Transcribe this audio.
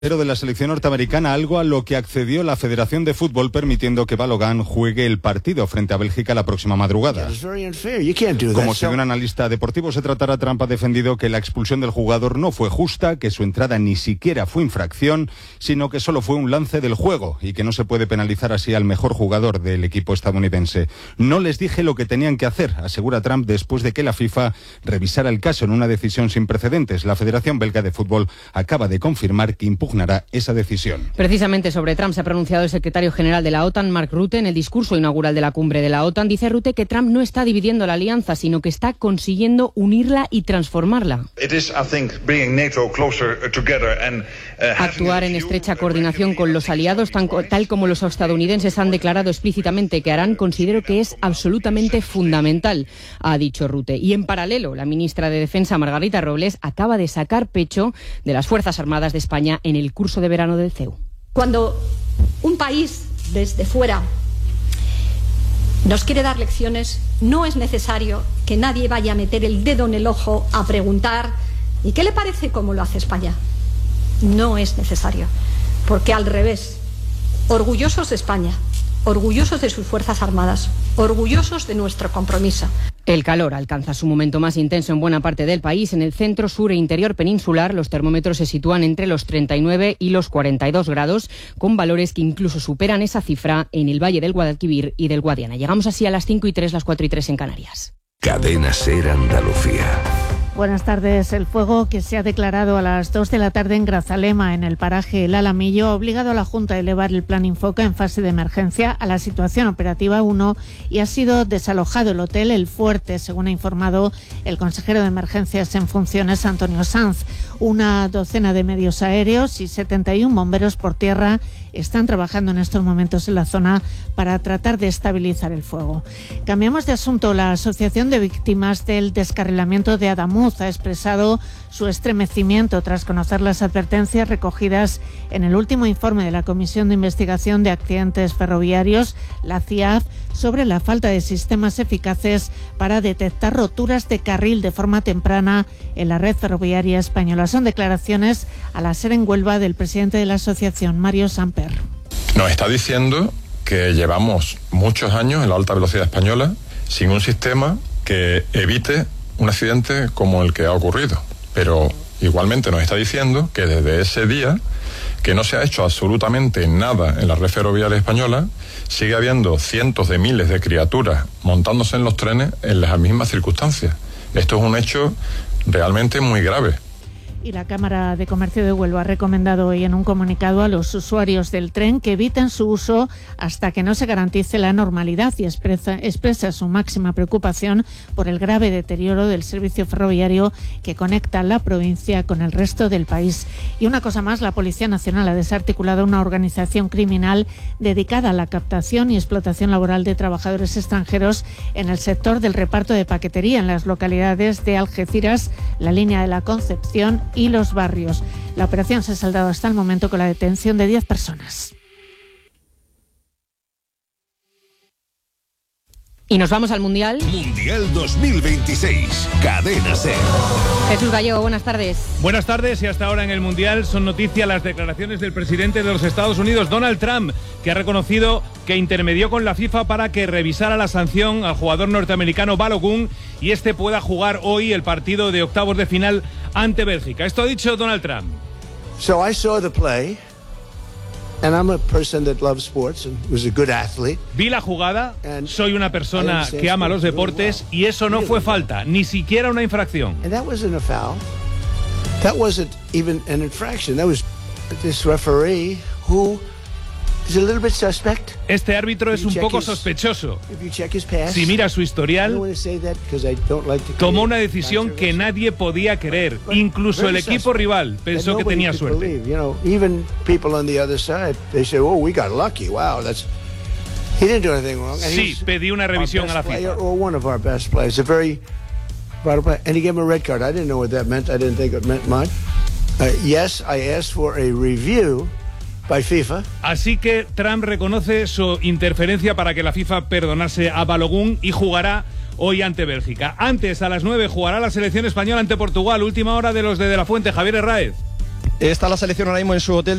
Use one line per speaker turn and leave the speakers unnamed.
Pero de la selección norteamericana, algo a lo que accedió la Federación de Fútbol, permitiendo que Balogun juegue el partido frente a Bélgica la próxima madrugada. Como según un analista deportivo se tratará, Trump ha defendido que la expulsión del jugador no fue justa, que su entrada ni siquiera fue infracción, sino que solo fue un lance del juego y que no se puede penalizar así al mejor jugador del equipo estadounidense. No les dije lo que tenían que hacer, asegura Trump después de que la FIFA revisara el caso en una decisión sin precedentes. La Federación Belga de Fútbol acaba de confirmar que impugnará esa decisión.
Precisamente sobre Trump se ha pronunciado el secretario general de la OTAN, Mark Rutte, en el discurso inaugural de la cumbre de la OTAN. Dice Rutte que Trump no está dividiendo la alianza, sino que está consiguiendo unirla y transformarla. Actuar en estrecha coordinación con los aliados, tal como los estadounidenses han declarado explícitamente que harán, considero que es absolutamente fundamental, ha dicho Rutte. Y en paralelo, la ministra de Defensa, Margarita Robles, acaba de sacar pecho de las Fuerzas Armadas de España en el curso de verano del CEU.
Cuando un país desde fuera nos quiere dar lecciones, no es necesario que nadie vaya a meter el dedo en el ojo a preguntar ¿y qué le parece cómo lo hace España? No es necesario, porque al revés, orgullosos de España, orgullosos de sus Fuerzas Armadas, orgullosos de nuestro compromiso.
El calor alcanza su momento más intenso en buena parte del país. En el centro, sur e interior peninsular, los termómetros se sitúan entre los 39 y los 42 grados, con valores que incluso superan esa cifra en el Valle del Guadalquivir y del Guadiana. Llegamos así a las 5:03, las 4:03 en Canarias.
Cadena SER Andalucía.
Buenas tardes. El fuego que se ha declarado a las 2 de la tarde en Grazalema, en el paraje El Alamillo, ha obligado a la Junta a elevar el plan Infoca en fase de emergencia a la situación operativa 1 y ha sido desalojado el hotel El Fuerte, según ha informado el consejero de Emergencias en funciones, Antonio Sanz. Una docena de medios aéreos y 71 bomberos por tierra están trabajando en estos momentos en la zona para tratar de estabilizar el fuego. Cambiamos de asunto. La Asociación de Víctimas del Descarrilamiento de Adamuz ha expresado su estremecimiento tras conocer las advertencias recogidas en el último informe de la Comisión de Investigación de Accidentes Ferroviarios, la CIAF, sobre la falta de sistemas eficaces para detectar roturas de carril de forma temprana en la red ferroviaria española. Son declaraciones a la SER en Huelva del presidente de la asociación, Mario Samper.
Nos está diciendo que llevamos muchos años en la alta velocidad española sin un sistema que evite un accidente como el que ha ocurrido. Pero igualmente nos está diciendo que desde ese día, que no se ha hecho absolutamente nada en la red ferroviaria española, sigue habiendo cientos de miles de criaturas montándose en los trenes en las mismas circunstancias. Esto es un hecho realmente muy grave.
Y la Cámara de Comercio de Huelva ha recomendado hoy en un comunicado a los usuarios del tren que eviten su uso hasta que no se garantice la normalidad y expresa su máxima preocupación por el grave deterioro del servicio ferroviario que conecta la provincia con el resto del país. Y una cosa más, la Policía Nacional ha desarticulado una organización criminal dedicada a la captación y explotación laboral de trabajadores extranjeros en el sector del reparto de paquetería en las localidades de Algeciras, la Línea de la Concepción y Los Barrios. La operación se ha saldado hasta el momento con la detención de 10 personas.
Y nos vamos al Mundial.
Mundial 2026. Cadena SER.
Jesús Gallego, buenas tardes.
Buenas tardes. Y hasta ahora en el Mundial son noticia las declaraciones del presidente de los Estados Unidos, Donald Trump, que ha reconocido que intermedió con la FIFA para que revisara la sanción al jugador norteamericano Balogun y este pueda jugar hoy el partido de octavos de final ante Bélgica. Esto ha dicho Donald Trump.
So I saw the play. And I'm a person that loves sports and was a good athlete.
Vi la jugada, soy una persona que ama los deportes y eso no fue falta, ni siquiera una infracción.
And that wasn't a foul. That wasn't even an infraction. That was this referee who is a little bit suspect.
Este árbitro es un poco sospechoso. Si mira su historial, tomó una decisión que nadie podía queer. Incluso el equipo rival pensó que tenía suerte. Sí, pedí una revisión a la FIFA.
Yes, I asked for a review by FIFA.
Así que Trump reconoce su interferencia para que la FIFA perdonase a Balogun y jugará hoy ante Bélgica. Antes, a las 9, jugará la selección española ante Portugal. Última hora de los de la Fuente. Javier Herráez.
Está la selección ahora mismo en su hotel